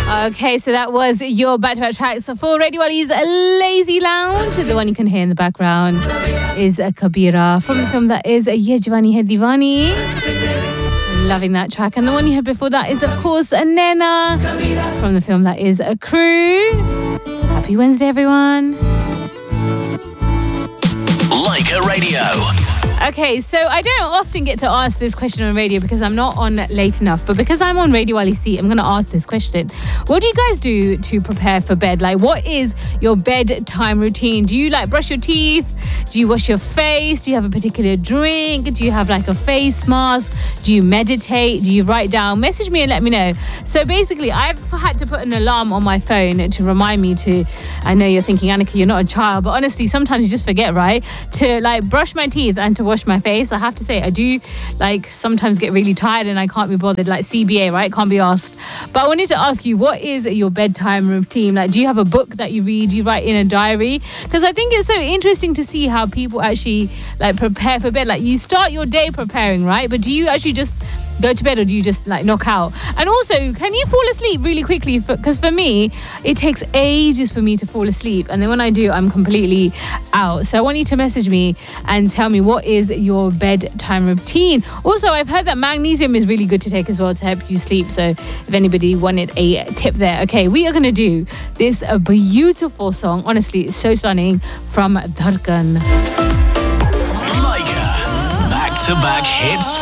Okay, so that was your back-to-back tracks for Radio Ali's Lazy Lounge. The one you can hear in the background is Kabira from the film that is Ye Jawani Hai Diwani. Loving that track. And the one you heard before that is, of course, Nena from the film that is Crew. Happy Wednesday, everyone. Leica Radio. Okay, so I don't often get to ask this question on radio because I'm not on late enough. But because I'm on Radio Ali C, I'm going to ask this question. What do you guys do to prepare for bed? Like, what is your bedtime routine? Do you, like, brush your teeth? Do you wash your face? Do you have a particular drink? Do you have, like, a face mask? Do you meditate? Do you write down? Message me and let me know. So basically, I've had to put an alarm on my phone to remind me to, I know you're thinking, Annika, you're not a child, but honestly, sometimes you just forget, right? To, like, brush my teeth and to wash my face. I have to say, I do, like, sometimes get really tired and I can't be bothered, like CBA, right? Can't be asked. But I wanted to ask you, what is your bedtime routine? Like, do you have a book that you read? Do you write in a diary? Because I think it's so interesting to see how people actually, like, prepare for bed. Like, you start your day preparing, right? But do you actually just go to bed or do you just, like, knock out? And also, can you fall asleep really quickly? Because for me, it takes ages for me to fall asleep. And then when I do, I'm completely out. So I want you to message me and tell me, what is your bedtime routine? Also, I've heard that magnesium is really good to take as well to help you sleep. So if anybody wanted a tip there. Okay, we are going to do this beautiful song. Honestly, it's so stunning, from Dharkan. Leica. Back-to-back hits